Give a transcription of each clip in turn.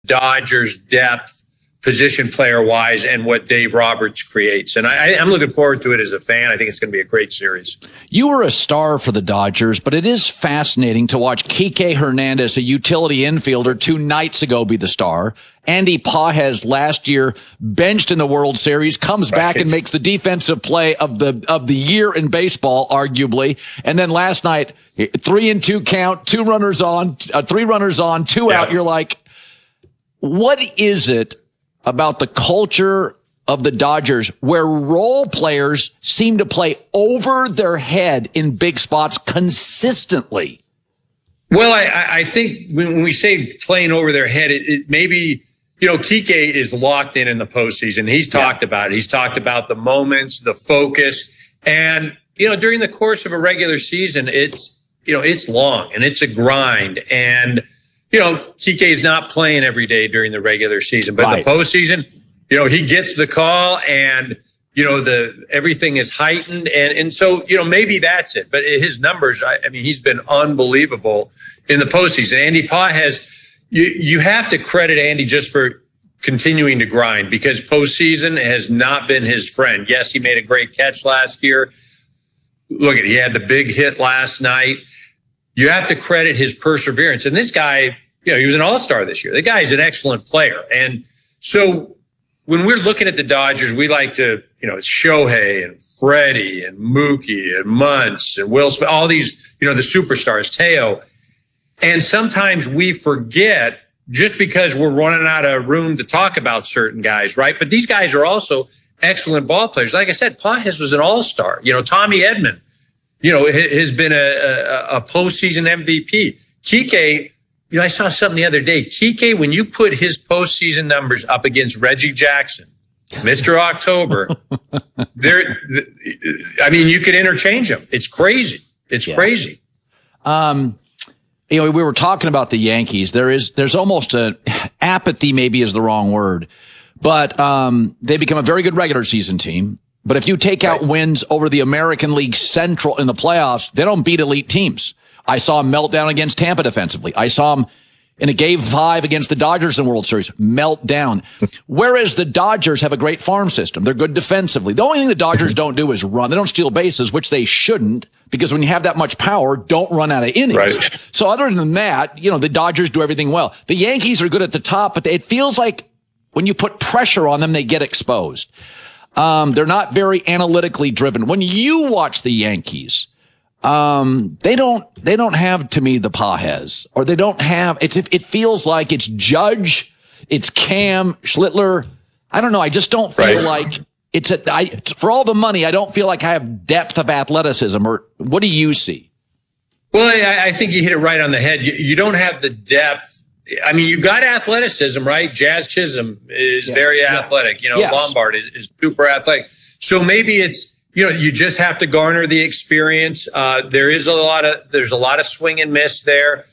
Dodgers depth, position player wise, and what Dave Roberts creates. And I'm looking forward to it as a fan. I think it's going to be a great series. You were a star for the Dodgers, but it is fascinating to watch Kike Hernandez, a utility infielder, 2 nights ago be the star. Andy Pages last year benched in the World Series, comes back and makes the defensive play of the year in baseball, arguably. And then last night, 3-2 count, 3 runners on, 2 out. You're like, what is it about the culture of the Dodgers where role players seem to play over their head in big spots consistently? Well, I think when we say playing over their head, it maybe, Kike is locked in the postseason. He's talked about it. He's talked about the moments, the focus. And, during the course of a regular season, it's long and it's a grind. And, Kike is not playing every day during the regular season, but in the postseason, he gets the call and, everything is heightened. And so, maybe that's it. But his numbers, I mean, he's been unbelievable in the postseason. Andy Pages, you have to credit Andy just for continuing to grind because postseason has not been his friend. Yes, he made a great catch last year. Look he had the big hit last night. You have to credit his perseverance. And this guy, he was an all-star this year. The guy is an excellent player. And so when we're looking at the Dodgers, we like to, it's Shohei and Freddie and Mookie and Muntz and Will Smith, all these, the superstars, Teo. And sometimes we forget just because we're running out of room to talk about certain guys, right? But these guys are also excellent ball players. Like I said, Pages was an all-star. Tommy Edman, has been a postseason MVP. Kike, I saw something the other day. Kike, when you put his postseason numbers up against Reggie Jackson, Mr. October, you could interchange them. It's crazy. It's crazy. We were talking about the Yankees. There's almost a apathy, maybe is the wrong word, but they become a very good regular season team. But if you take out wins over the American League Central in the playoffs, they don't beat elite teams. I saw him melt down against Tampa defensively. I saw him in a Game 5 against the Dodgers in the World Series, melt down. Whereas the Dodgers have a great farm system. They're good defensively. The only thing the Dodgers don't do is run. They don't steal bases, which they shouldn't, because when you have that much power, don't run out of innings. Right. So other than that, the Dodgers do everything well. The Yankees are good at the top, but it feels like when you put pressure on them, they get exposed. They're not very analytically driven. When you watch the Yankees, they don't have, to me, the Pages, or they don't have, it feels like it's Judge, it's Cam, Schlittler. I don't know. I just don't feel like for all the money, I don't feel like I have depth of athleticism. Or what do you see? Well, I think you hit it right on the head. You don't have the depth. I mean, you've got athleticism, right? Jazz Chisholm is very athletic. Lombard is super athletic. So maybe it's, you just have to garner the experience. There's a lot of swing and miss there.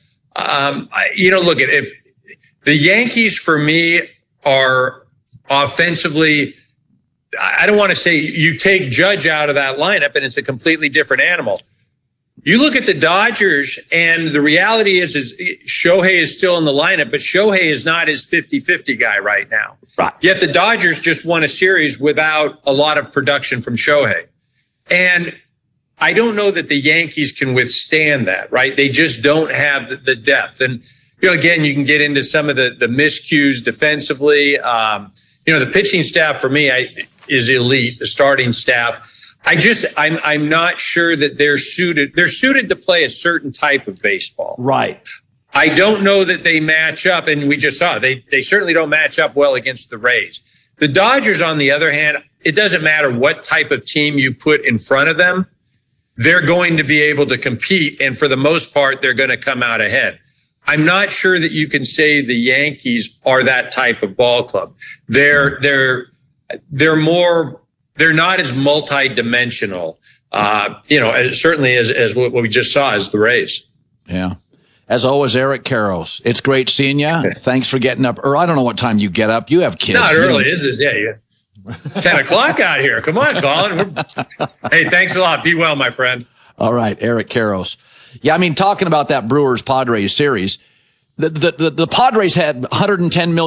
Look if the Yankees for me are offensively, I don't want to say you take Judge out of that lineup and it's a completely different animal. You look at the Dodgers, and the reality is Shohei is still in the lineup, but Shohei is not his 50-50 guy right now. Right. Yet the Dodgers just won a series without a lot of production from Shohei. And I don't know that the Yankees can withstand that, right? They just don't have the depth. And, again, you can get into some of the miscues defensively. The pitching staff for me is elite, the starting staff. I'm not sure that they're suited. They're suited to play a certain type of baseball. Right. I don't know that they match up, and we just saw they certainly don't match up well against the Rays. The Dodgers, on the other hand, it doesn't matter what type of team you put in front of them. They're going to be able to compete, and for the most part, they're going to come out ahead. I'm not sure that you can say the Yankees are that type of ball club. They're not as multi-dimensional, certainly as what we just saw as the Rays. Yeah. As always, Eric Karros. It's great seeing you. Thanks for getting up. Or I don't know what time you get up. You have kids. Not early. This is 10 o'clock out here. Come on, Colin. Hey, thanks a lot. Be well, my friend. All right, Eric Karros. Yeah, talking about that Brewers-Padres series, The Padres had 110 million